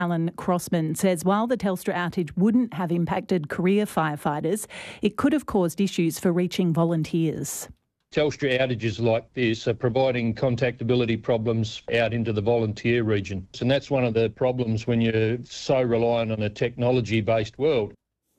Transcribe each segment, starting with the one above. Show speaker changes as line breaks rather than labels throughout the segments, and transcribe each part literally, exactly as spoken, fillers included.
Alan Crossman says while the Telstra outage wouldn't have impacted career firefighters, it could have caused issues for reaching volunteers.
Telstra outages like this are providing contactability problems out into the volunteer region. And that's one of the problems when you're so reliant on a technology-based world.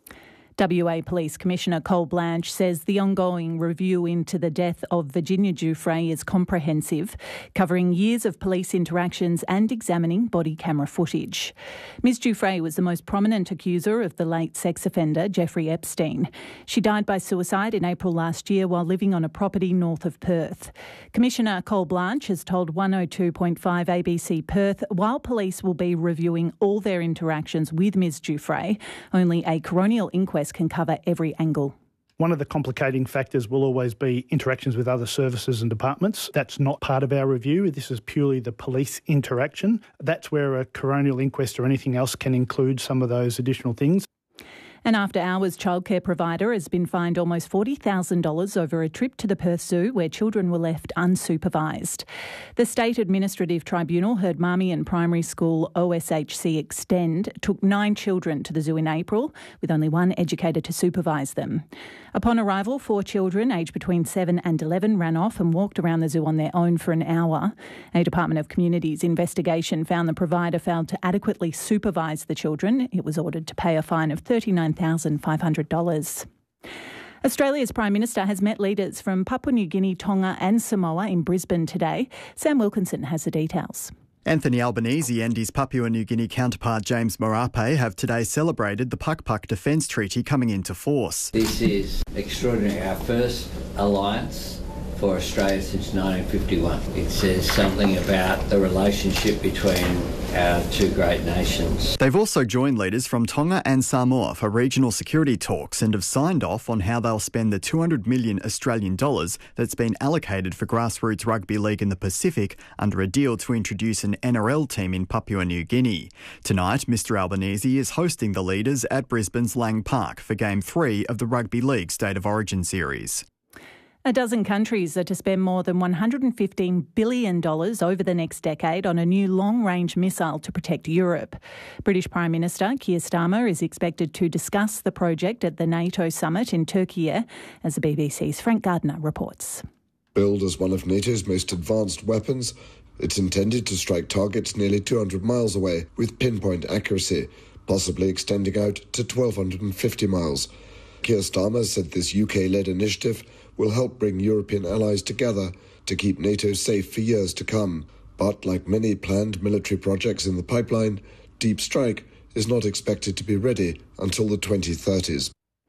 W A Police Commissioner Cole Blanche says the ongoing review into the death of Virginia Giuffre is comprehensive, covering years of police interactions and examining body camera footage. Miz Giuffre was the most prominent accuser of the late sex offender Jeffrey Epstein. She died by suicide in April last year while living on a property north of Perth. Commissioner Cole Blanche has told one oh two point five A B C Perth while police will be reviewing all their interactions with Miz Giuffre, only a coronial inquest can cover every angle.
One of the complicating factors will always be interactions with other services and departments. That's not part of our review. This is purely the police interaction. That's where a coronial inquest or anything else can include some of those additional things.
An after-hours childcare provider has been fined almost forty thousand dollars over a trip to the Perth Zoo where children were left unsupervised. The State Administrative Tribunal heard Marmion Primary School O S H C Extend took nine children to the zoo in April, with only one educator to supervise them. Upon arrival, four children aged between seven and eleven ran off and walked around the zoo on their own for an hour. A Department of Communities investigation found the provider failed to adequately supervise the children. It was ordered to pay a fine of thirty-nine thousand five hundred dollars. Australia's Prime Minister has met leaders from Papua New Guinea, Tonga and Samoa in Brisbane today. Sam Wilkinson has the details.
Anthony Albanese and his Papua New Guinea counterpart James Marape have today celebrated the Puck Puck Defence Treaty coming into force.
This is extraordinary, our first alliance for Australia since nineteen fifty-one. It says something about the relationship between our two great nations.
They've also joined leaders from Tonga and Samoa for regional security talks and have signed off on how they'll spend the two hundred million Australian dollars that's been allocated for grassroots rugby league in the Pacific under a deal to introduce an N R L team in Papua New Guinea. Tonight, Mr Albanese is hosting the leaders at Brisbane's Lang Park for Game three of the Rugby League State of Origin series.
A dozen countries are to spend more than one hundred fifteen billion dollars over the next decade on a new long-range missile to protect Europe. British Prime Minister Keir Starmer is expected to discuss the project at the NATO summit in Turkey, as the B B C's Frank Gardner reports.
Billed as one of NATO's most advanced weapons, it's intended to strike targets nearly two hundred miles away with pinpoint accuracy, possibly extending out to twelve fifty miles. Keir Starmer said this U K-led initiative will help bring European allies together to keep NATO safe for years to come. But like many planned military projects in the pipeline, Deep Strike is not expected to be ready until the twenty thirties.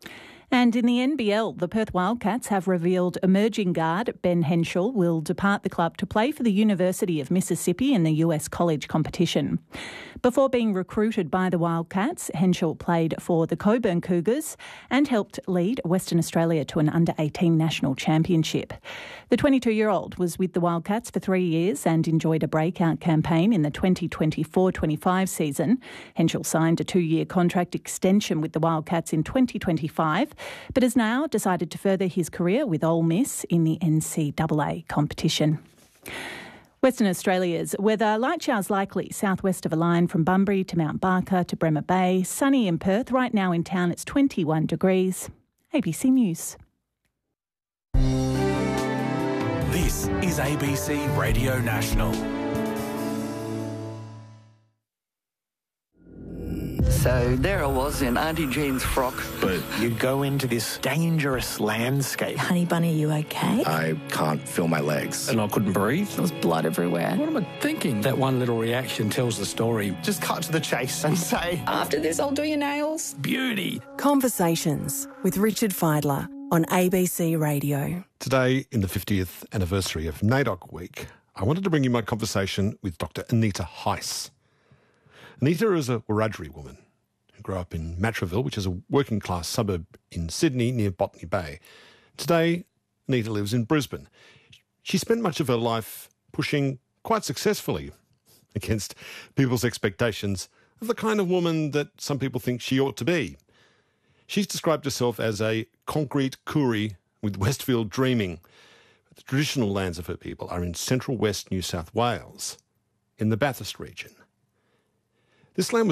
And in the N B L, the Perth Wildcats have revealed emerging guard Ben Henschel will depart the club to play for the University of Mississippi in the U S college competition. Before being recruited by the Wildcats, Henschel played for the Coburn Cougars and helped lead Western Australia to an under eighteen national championship. The twenty-two-year-old was with the Wildcats for three years and enjoyed a breakout campaign in the twenty twenty-four twenty-five season. Henschel signed a two-year contract extension with the Wildcats in twenty twenty-five, but has now decided to further his career with Ole Miss in the N C A A competition. Western Australia's weather, light showers likely southwest of a line from Bunbury to Mount Barker to Bremer Bay. Sunny in Perth. Right now in town it's twenty-one degrees. A B C News.
This is A B C Radio National.
So there I was in Auntie Jean's frock.
But you go into this dangerous landscape.
Honey Bunny, you okay?
I can't feel my legs.
And I couldn't breathe.
There was blood everywhere.
What am I thinking? That one little reaction tells the story.
Just cut to the chase and say,
after this, I'll do your nails.
Beauty.
Conversations with Richard Fidler on A B C Radio.
Today, in the fiftieth anniversary of NAIDOC Week, I wanted to bring you my conversation with Doctor Anita Heiss. Anita is a Wiradjuri woman who grew up in Matraville, which is a working-class suburb in Sydney near Botany Bay. Today, Anita lives in Brisbane. She spent much of her life pushing quite successfully against people's expectations of the kind of woman that some people think she ought to be. She's described herself as a concrete Koori with Westfield dreaming. But the traditional lands of her people are in central west New South Wales, in the Bathurst region. This land was